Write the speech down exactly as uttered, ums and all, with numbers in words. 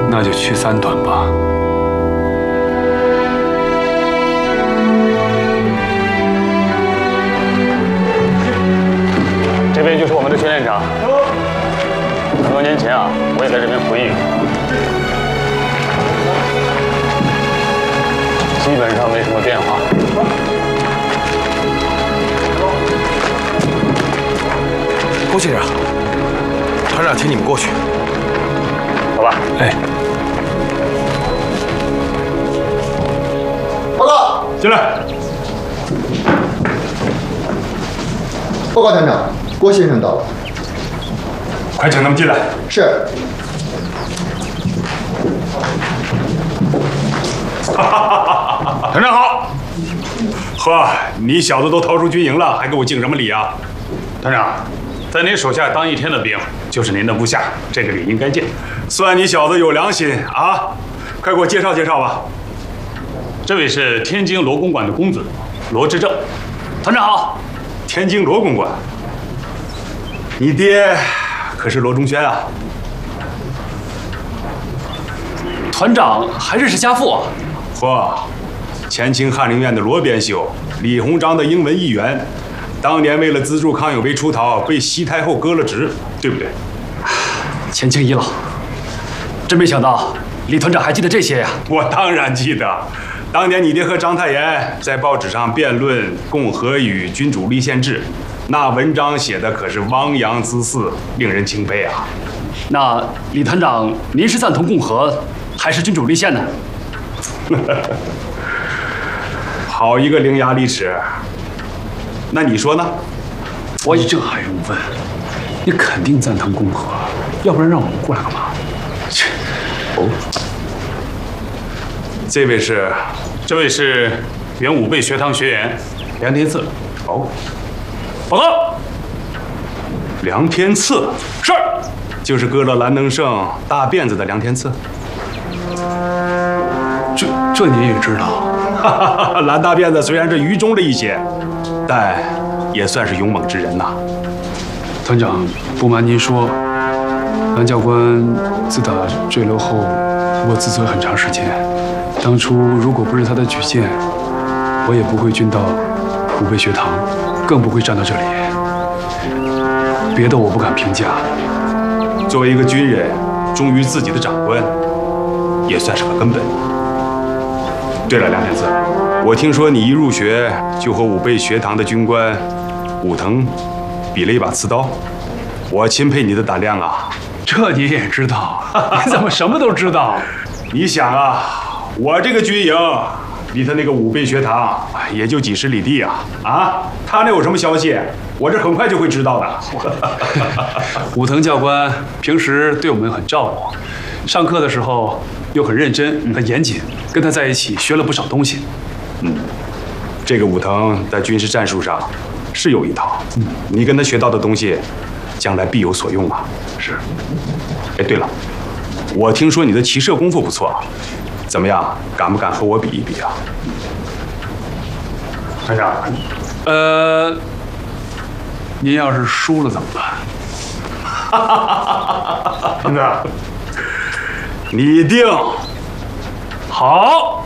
那就去三团吧。 这边就是我们的训练场。很多年前啊，我也在这边服役，基本上没什么变化。 郭先生，团长请你们过去。 走吧。 哎， 报告， 进来。 报告团长，郭先生到了。 快请他们进来。 是。 团长好。呵，你小子都逃出军营了，还给我敬什么礼啊？团长，在您手下当一天的兵，就是您的部下，这个礼应该尽。算你小子有良心啊！快给我介绍介绍吧。这位是天津罗公馆的公子罗之正。团长好。天津罗公馆，你爹可是罗中轩啊？ 团长还认识家父啊？ 嚯，前清翰林院的罗编修，李鸿章的英文议员，当年为了资助康有为出逃，被西太后革了职，对不对？ 前清遗老，真没想到李团长还记得这些呀！ 我当然记得，当年你爹和章太炎在报纸上辩论《共和与君主立宪制》，那文章写的可是汪洋恣肆，令人钦佩啊！ 那李团长，您是赞同共和还是君主立宪呢？ 好一个伶牙俐齿！那你说呢？ 我这还用问？你肯定赞同共和，要不然让我们过来干嘛？切！哦， 这位是，这位是原武备学堂学员梁天赐。哦，报告。梁天赐是，就是割了蓝能胜大辫子的梁天赐。 这这您也知道？ 蓝大辫子虽然是愚忠了一些，但也算是勇猛之人呐。 团长，不瞒您说，蓝教官自打坠楼后，我自责很长时间。当初如果不是他的举荐，我也不会进到武备学堂，更不会站到这里。别的我不敢评价。 作为一个军人，忠于自己的长官，也算是个根本。对了，梁天赐，我听说你一入学就和武备学堂的军官武藤比了一把刺刀，我钦佩你的胆量啊！ 这你也知道？你怎么什么都知道？ 你想啊，我这个军营离他那个武备学堂也就几十里地啊，啊，他那有什么消息，我这很快就会知道的。 武藤教官平时对我们很照顾，上课的时候又很认真、很严谨，跟他在一起学了不少东西。 嗯，这个武藤在军事战术上是有一套，嗯，你跟他学到的东西，将来必有所用啊。 是。 哎，对了，我听说你的骑射功夫不错，怎么样？敢不敢和我比一比啊？团长， 呃，您要是输了怎么办？ 真的，你定好。